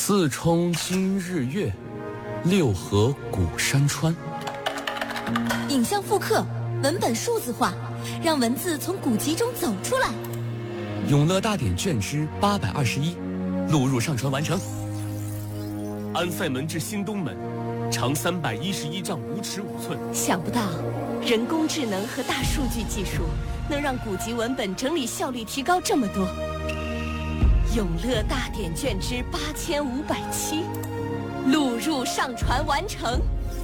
四冲今日月，六合古山川。 影像复刻，文本数字化，让文字从古籍中走出来。 永乐大典卷之821，录入上传完成。 安塞门至新东门，长311丈5尺5寸。 想不到，人工智能和大数据技术能让古籍文本整理效率提高这么多。永乐大典卷之8507，录入上传完成。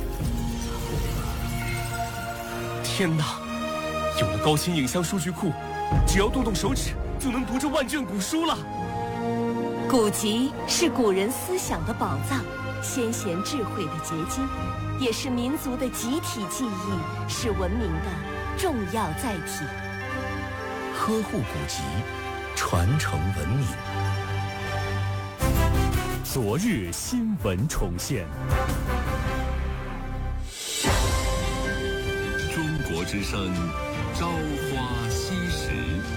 天哪！有了高清影像数据库，只要动动手指就能读这万卷古书了。 古籍是古人思想的宝藏，先贤智慧的结晶，也是民族的集体记忆，是文明的重要载体。 呵护古籍，传承文明。 昨日新闻重现。 中国之声，朝花夕拾。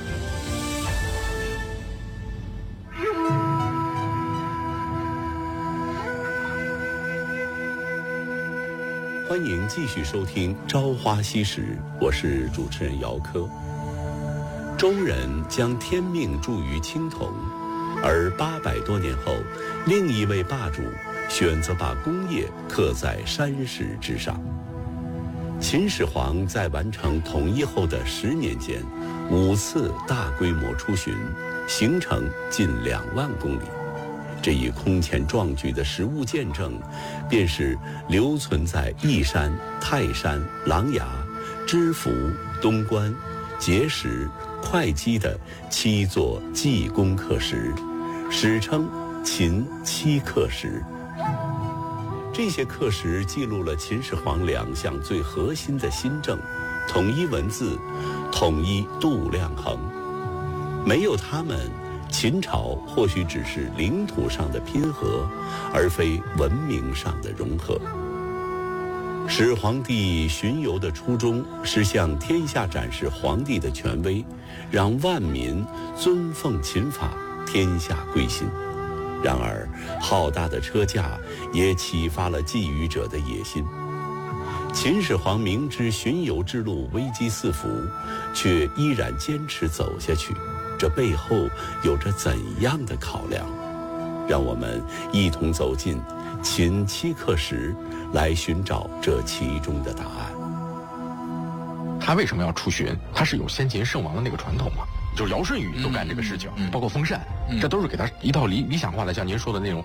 欢迎继续收听《朝花夕拾》，我是主持人姚科。周人将天命注于青铜，而800多年后，另一位霸主选择把工业刻在山石之上。秦始皇在完成统一后的10年间，5次大规模出巡，行程近2万公里。这一空前壮举的实物见证，便是留存在义山、泰山、琅琊、知府、东关、碣石、会稽的7座济公刻石，史称秦7刻石。这些刻石记录了秦始皇2项最核心的新政：统一文字，统一度量衡。没有它们，秦朝或许只是领土上的拼合，而非文明上的融合。始皇帝巡游的初衷是向天下展示皇帝的权威，让万民尊奉秦法，天下归心。然而，浩大的车架也启发了觊觎者的野心。秦始皇明知巡游之路危机四伏，却依然坚持走下去，这背后有着怎样的考量？让我们一同走进秦7刻石，来寻找这其中的答案。 他为什么要出巡？他是有先秦圣王的那个传统嘛，就是尧舜禹都干这个事情，包括封禅，这都是给他一套理想化的，像您说的那种